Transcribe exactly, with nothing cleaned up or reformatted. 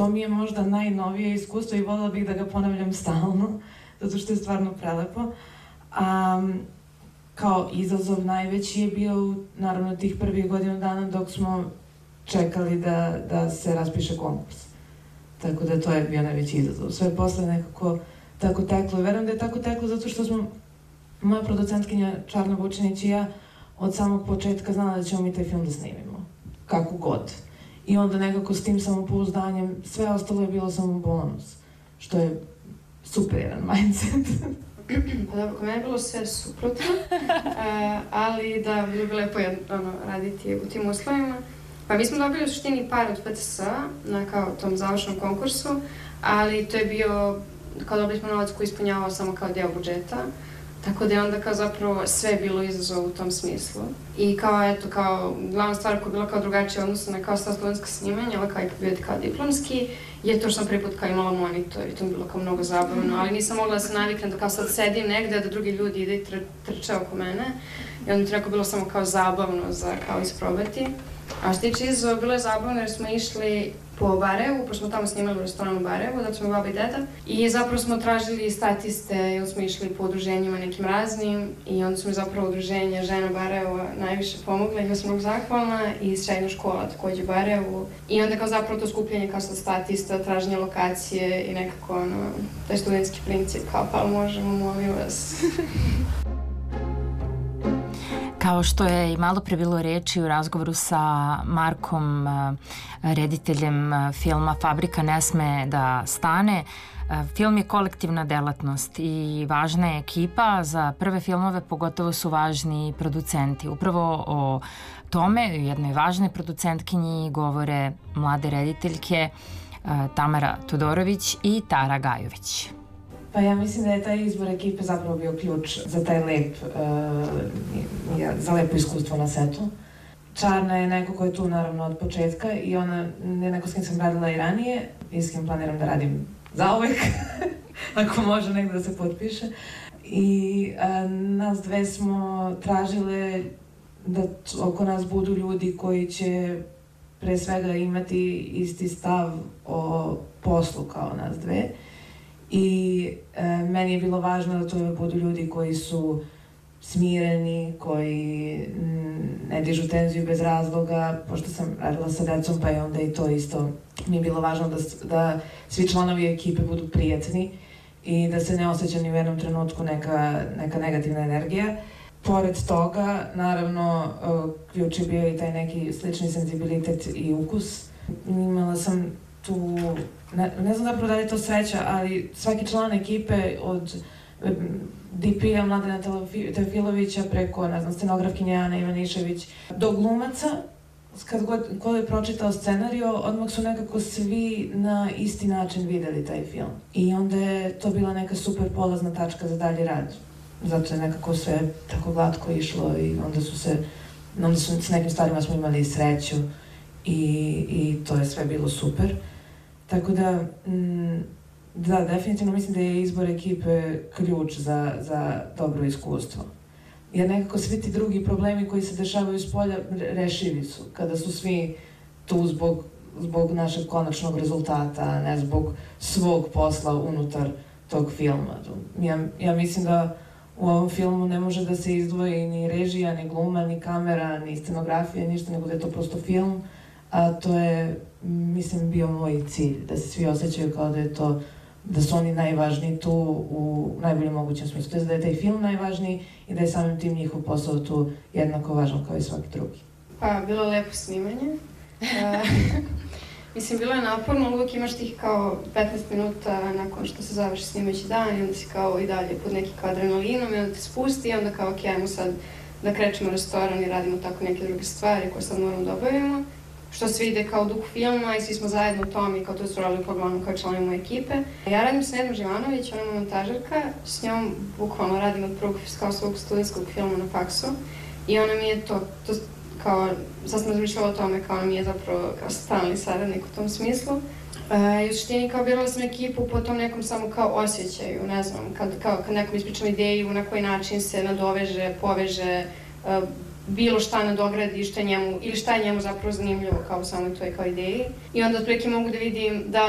to mi je možda najnovije iskustvo i voljela bih da ga ponavljam stalno, zato što je stvarno prelepo. A, kao izazov najveći je bio, naravno, tih prvih godinu dana dok smo čekali da, da se raspiše konkurs. Tako da to je bio najveći izazov. Sve posle nekako tako teklo. I verujem da je tako teklo zato što smo, moja producentkinja Čarna Vučinić i ja, od samog početka znala da ćemo mi taj film da snimimo. Kako god. I onda nekako s tim samopouzdanjem, sve ostalo je bilo samo bonus. Što je super jedan mindset. Pa dobro, kod mene je bilo sve suprotno, ali da, bilo bi lepo raditi u tim uslovima. Pa mi smo dobili u suštini par od P T S-a na kao tom završnom konkursu, ali to je bio, kao dobili smo novac koji ispunjavao samo kao deo budžeta, tako da je onda kao zapravo sve bilo izazov u tom smislu. I kao, eto, kao glavna stvar koja je bila kao drugačija odnosno na kao sva studentska snimanja, ali kao i bio kao diplomski, je to što sam prvi put kao imala monitor i to mi je bilo kao mnogo zabavno, ali nisam mogla da se naviknem da kao sad sedim negde, da drugi ljudi ide i trče oko mene. I onda mi to neko bilo samo kao zabavno za kao isprobati. A što tiče izazova, bilo je zabavno jer smo išli po Barajevu, pošto smo tamo snimali u restoranu Barajevu, da smo baba i deda. I zapravo smo tražili statiste, jer smo išli po udruženjima nekim raznim i onda su mi zapravo udruženja Žena Barajeva najviše pomogla i ja sam mnogo zahvalna i srednja škola takođe u Barajevu. I onda kao zapravo to skupljanje kao sa statista, traženje lokacije i nekako ono, taj studentski princip kao pa možemo, molim vas. Kao što je i malo pre bilo reči u razgovoru sa Markom, rediteljem filma Fabrika ne sme da stane, film je kolektivna delatnost i važna je ekipa. Za prve filmove pogotovo su važni producenti. Upravo o tome, jednoj važnoj producentkinji, govore mlade rediteljke Tamara Todorović i Tara Gajović. Pa ja mislim da je taj izbor ekipe zapravo bio ključ za taj lep, za lepo iskustvo na setu. Čarna je neko ko je tu naravno od početka i ona je neko s kim sam radila i ranije i s kim planiram da radim zauvek, ako može negde da se potpiše. I nas dve smo tražile da oko nas budu ljudi koji će pre svega imati isti stav o poslu kao nas dve. I e, meni je bilo važno da to budu ljudi koji su smireni, koji m, ne dižu tenziju bez razloga, pošto sam radila sa decom, pa je onda i to isto mi je bilo važno da, da svi članovi ekipe budu prijatni i da se ne osjeća ni u jednom trenutku neka, neka negativna energija. Pored toga, naravno, ključ je bio i taj neki slični senzibilitet i ukus. Imala sam tu, ne, ne znam zapravo da li je to sreća, ali svaki član ekipe od D P-a Mladena Teofilovića preko, ne znam, scenografkinje Ana Ivanišević do glumaca, kad god ko je pročitao scenario, odmah su nekako svi na isti način videli taj film. I onda je to bila neka super polazna tačka za dalji rad. Zato je nekako sve tako glatko išlo i onda su se, onda su s nekim stvarima smo imali sreću i, i to je sve bilo super. Tako da, m, da, definitivno mislim da je izbor ekipe ključ za, za dobro iskustvo. Jer nekako svi ti drugi problemi koji se dešavaju s polja rešivi su, kada su svi tu zbog, zbog našeg konačnog rezultata, ne zbog svog posla unutar tog filma. Ja, ja mislim da u ovom filmu ne može da se izdvoji ni režija, ni gluma, ni kamera, ni scenografija, ništa, nego da je to prosto film, a to je, mislim, bio moj cilj, da se svi osjećaju kao da je to, da su oni najvažniji tu u najboljem mogućem smislu. To je da je taj film najvažniji i da je samim tim njihov posao tu jednako važan kao i svaki drugi. Pa, bilo je lepo snimanje. Mislim, bilo je naporno, ali uvijek imaš tih kao petnaest minuta nakon što se završi snimajući dan i onda si kao i dalje pod nekim kao adrenalinom i onda te spusti i onda kao ok, ajmo sad da krećemo u restoran i radimo tako neke druge stvari koje sad moramo da obavimo. Što se ide kao duh filma i svi smo zajedno u tom i kao to su radili uglavnom kao članovi moje ekipe. Ja radim sa Nedom Živanović, ona je montažerka, s njom bukvalno radim od prvog kao svog studentskog filma na faksu i ona mi je to, to kao, sad sam razmišljala o tome kao ona mi je zapravo kao stalni saradnik u tom smislu. E, I u suštini kao birala sam ekipu po tom nekom samo kao osjećaju, ne znam, kad, kao, kad nekom ispričam ideju, na koji način se nadoveže, poveže, e, bilo šta nadogradi šta njemu, ili šta je njemu zapravo zanimljivo kao u samoj toj kao ideji. I onda otprilike mogu da vidim da